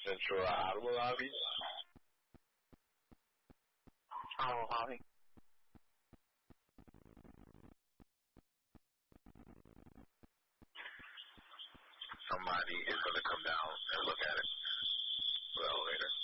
Central Ottawa lobby. Ottawa lobby. Somebody is going to come down and look at it. The elevator.